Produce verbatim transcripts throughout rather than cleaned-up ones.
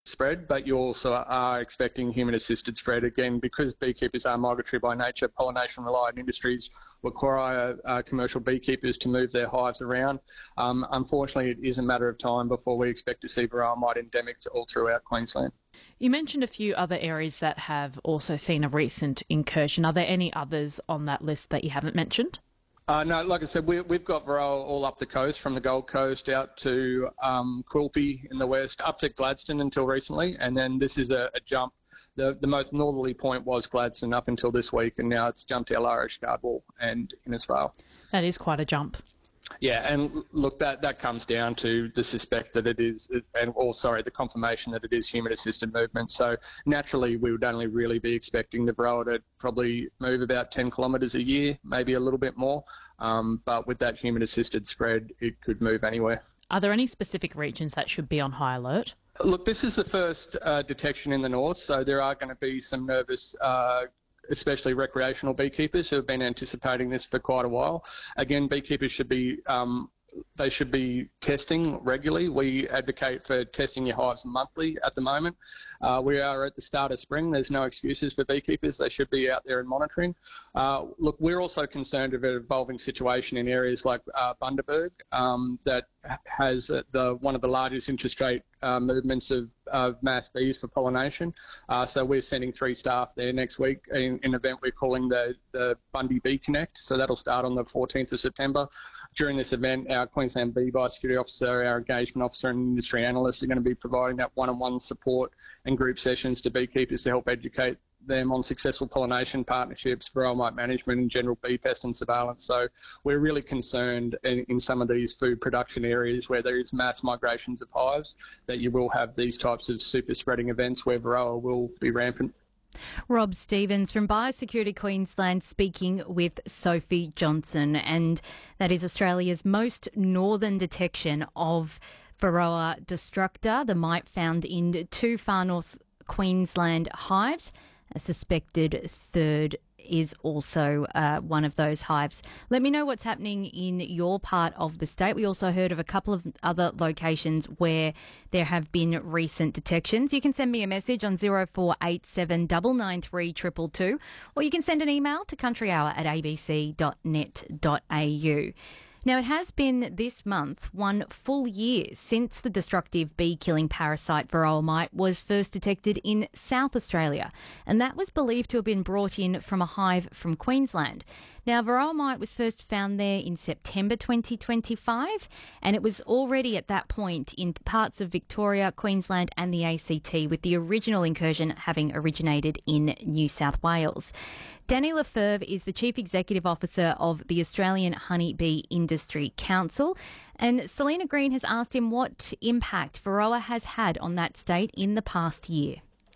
spread, but you also are expecting human-assisted spread. Again, because beekeepers are migratory by nature, pollination-reliant industries require uh, commercial beekeepers to move their hives around. Um, unfortunately, it is a matter of time before we expect to see varroa mite endemic all throughout Queensland. You mentioned a few other areas that have also seen a recent incursion. Are there any others on that list that you haven't mentioned? Uh, no, like I said, we, we've got varroa all up the coast, from the Gold Coast out to um, Quilpie in the west, up to Gladstone until recently, and then this is a, a jump. The, the most northerly point was Gladstone up until this week, and now it's jumped to Alarish, Scardwell and Innisfail. That is quite a jump. Yeah, and look, that, that comes down to the suspect that it is, and or sorry, the confirmation that it is human-assisted movement. So naturally, we would only really be expecting the varroa to probably move about ten kilometres a year, maybe a little bit more. Um, but with that human-assisted spread, it could move anywhere. Are there any specific regions that should be on high alert? Look, this is the first uh, detection in the north, so there are going to be some nervous uh especially recreational beekeepers who have been anticipating this for quite a while. Again, beekeepers should be um, they should be testing regularly. We advocate for testing your hives monthly at the moment. Uh, we are at the start of spring. There's no excuses for beekeepers. They should be out there and monitoring. Uh, look, we're also concerned of an evolving situation in areas like uh, Bundaberg um, that has uh, the one of the largest interest rate uh, movements of, of mass bees for pollination. Uh, so we're sending three staff there next week in, in an event we're calling the, the Bundy Bee Connect. So that'll start on the fourteenth of September. During this event, our Queensland Bee Biosecurity Officer, our engagement officer and industry analysts are going to be providing that one-on-one support and group sessions to beekeepers to help educate them on successful pollination partnerships, varroa mite management and general bee pest and surveillance. So we're really concerned in, in some of these food production areas where there is mass migrations of hives that you will have these types of super spreading events where varroa will be rampant. Rob Stevens from Biosecurity Queensland speaking with Sophie Johnson, and that is Australia's most northern detection of Varroa destructor, the mite found in two far north Queensland hives. A suspected third is also uh, one of those hives. Let me know what's happening in your part of the state. We also heard of a couple of other locations where there have been recent detections. You can send me a message on zero four eight seven nine nine three two two two, or you can send an email to countryhour at a b c dot net dot a u. Now, it has been this month one full year since the destructive bee-killing parasite varroa mite was first detected in South Australia, and that was believed to have been brought in from a hive from Queensland. Now, varroa mite was first found there in September twenty twenty-five, and it was already at that point in parts of Victoria, Queensland and the A C T, with the original incursion having originated in New South Wales. Danny Lefebvre is the Chief Executive Officer of the Australian Honeybee Industry Council, and Selena Green has asked him what impact varroa has had on that state in the past year.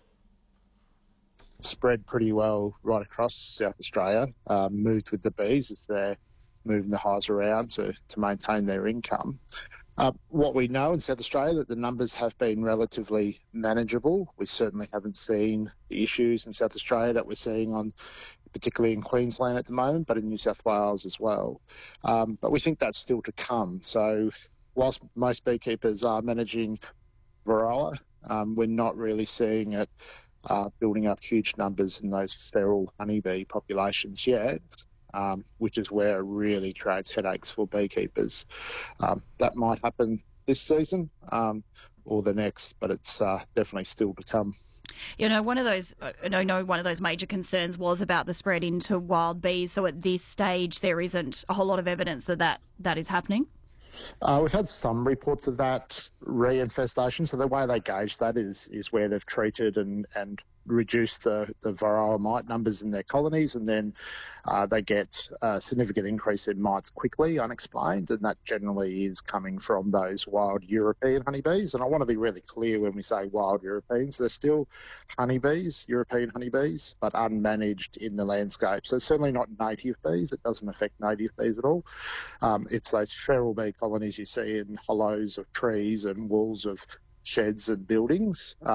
Spread pretty well right across South Australia, um, moved with the bees as they're moving the hives around to, to maintain their income. Uh, what we know in South Australia, that the numbers have been relatively manageable. We certainly haven't seen the issues in South Australia that we're seeing on, particularly in Queensland at the moment, but in New South Wales as well. Um, but we think that's still to come. So whilst most beekeepers are managing varroa, um, we're not really seeing it uh, building up huge numbers in those feral honeybee populations yet. Um, which is where it really creates headaches for beekeepers. Um, that might happen this season um, or the next, but it's uh, definitely still to come. You know, one of those, I know one of those major concerns was about the spread into wild bees. So at this stage, there isn't a whole lot of evidence that that, that is happening. Uh, we've had some reports of that reinfestation. So the way they gauge that is is where they've treated and, and reduce the, the varroa mite numbers in their colonies, and then uh, they get a significant increase in mites quickly, unexplained, and that generally is coming from those wild European honeybees. And I want to be really clear when we say wild Europeans, they're still honeybees, European honeybees, but unmanaged in the landscape. So it's certainly not native bees. It doesn't affect native bees at all. Um, it's those feral bee colonies you see in hollows of trees and walls of sheds and buildings. Um,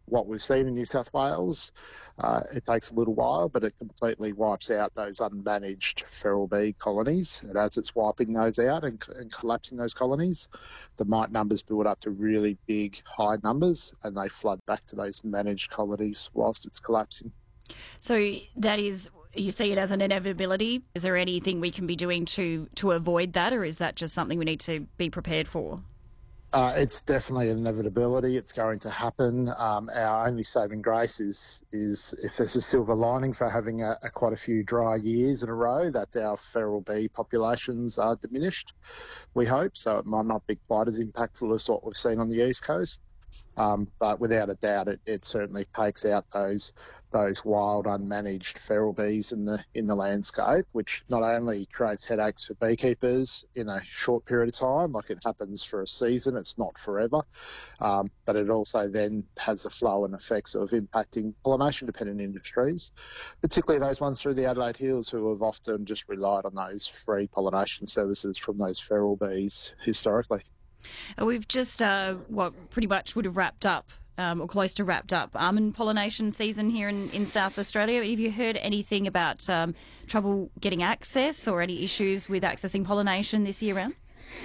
what we've seen in New South Wales, uh, it takes a little while, but it completely wipes out those unmanaged feral bee colonies. And as it's wiping those out and, and collapsing those colonies, the mite numbers build up to really big, high numbers, and they flood back to those managed colonies whilst it's collapsing. So that is, you see it as an inevitability. Is there anything we can be doing to, to avoid that, or is that just something we need to be prepared for? Uh, it's definitely an inevitability. It's going to happen. Um, our only saving grace is is if there's a silver lining for having a, a quite a few dry years in a row, that our feral bee populations are diminished, we hope. So it might not be quite as impactful as what we've seen on the East Coast. Um, but without a doubt, it, it certainly takes out those those wild, unmanaged feral bees in the in the landscape, which not only creates headaches for beekeepers in a short period of time, like it happens for a season, it's not forever, um, but it also then has the flow and effects of impacting pollination-dependent industries, particularly those ones through the Adelaide Hills who have often just relied on those free pollination services from those feral bees historically. We've just, uh, what pretty much would have wrapped up, um, or close to wrapped up, almond pollination season here in, in South Australia. Have you heard anything about um, trouble getting access or any issues with accessing pollination this year round?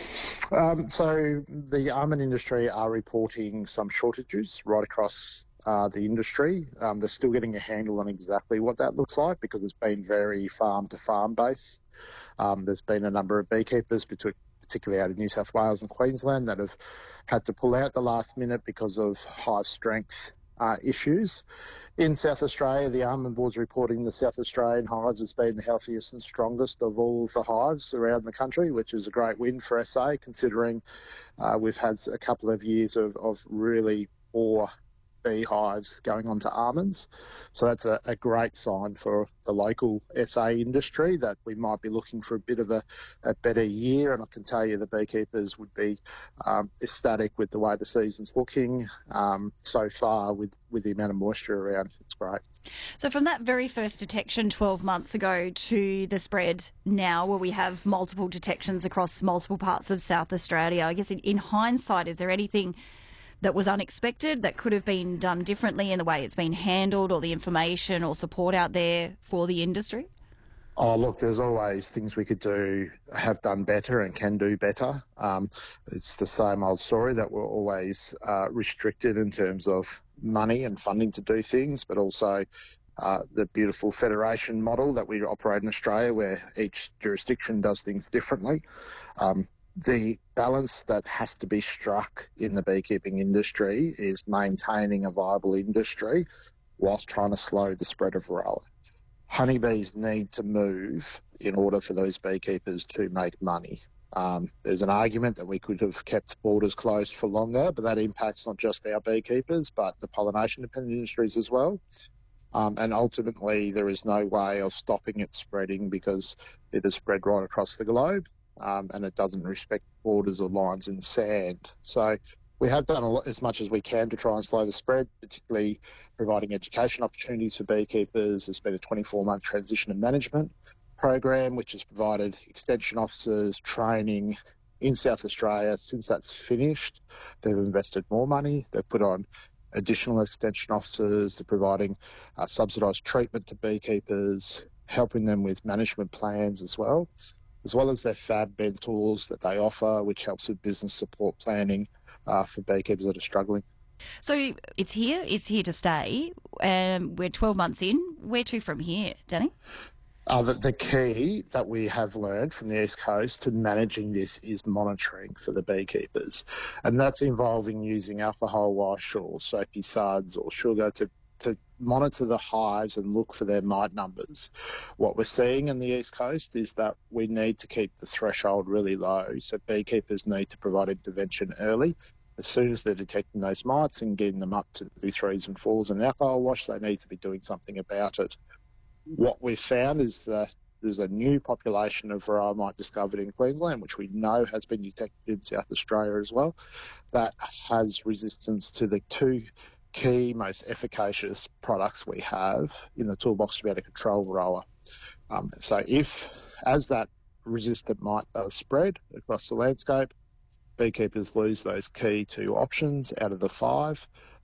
Um, so the almond industry are reporting some shortages right across uh, the industry. Um, they're still getting a handle on exactly what that looks like because it's been very farm-to-farm based. Um, there's been a number of beekeepers between particularly out of New South Wales and Queensland, that have had to pull out the last minute because of hive strength uh, issues. In South Australia, the Almond Board's reporting the South Australian hives has been the healthiest and strongest of all of the hives around the country, which is a great win for S A, considering uh, we've had a couple of years of, of really poor beehives going on to almonds. So that's a, a great sign for the local S A industry that we might be looking for a bit of a, a better year. And I can tell you the beekeepers would be um, ecstatic with the way the season's looking um, so far with, with the amount of moisture around. It's great. So from that very first detection twelve months ago to the spread now, where we have multiple detections across multiple parts of South Australia, I guess in, in hindsight, is there anything that was unexpected, that could have been done differently in the way it's been handled, or the information or support out there for the industry? Oh, look, there's always things we could do, have done better and can do better. Um, it's the same old story that we're always uh, restricted in terms of money and funding to do things, but also uh, the beautiful federation model that we operate in Australia, where each jurisdiction does things differently. Um, The balance that has to be struck in the beekeeping industry is maintaining a viable industry whilst trying to slow the spread of Varroa. Honeybees need to move in order for those beekeepers to make money. Um, there's an argument that we could have kept borders closed for longer, but that impacts not just our beekeepers, but the pollination-dependent industries as well. Um, and ultimately, there is no way of stopping it spreading because it has spread right across the globe. Um, and it doesn't respect borders or lines in the sand. So we have done a lot, as much as we can to try and slow the spread, particularly providing education opportunities for beekeepers. There's been a twenty-four month transition and management program, which has provided extension officers training in South Australia. Since that's finished, they've invested more money. They've put on additional extension officers. They're providing uh, subsidised treatment to beekeepers, helping them with management plans as well, as well as their fab mentors that they offer, which helps with business support planning uh, for beekeepers that are struggling. So it's here, it's here to stay. Um, we're twelve months in. Where to from here, Danny? Uh, the, the key that we have learned from the East Coast to managing this is monitoring for the beekeepers. And that's involving using alcohol wash or soapy suds or sugar to to monitor the hives and look for their mite numbers. What we're seeing in the East Coast is that we need to keep the threshold really low. So beekeepers need to provide intervention early. As soon as they're detecting those mites and getting them up to two, threes and fours in alcohol wash, they need to be doing something about it. What we've found is that there's a new population of Varroa mite discovered in Queensland, which we know has been detected in South Australia as well, that has resistance to the two key, most efficacious products we have in the toolbox to be able to control Varroa. Um, so if, as that resistant mite does spread across the landscape, beekeepers lose those key two options out of the five.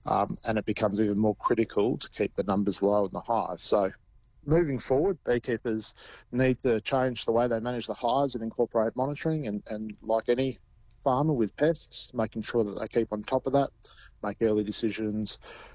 um, and it becomes even more critical to keep the numbers low in the hive. So moving forward, beekeepers need to change the way they manage the hives and incorporate monitoring, and, and like any farmer with pests, making sure that they keep on top of that, make early decisions,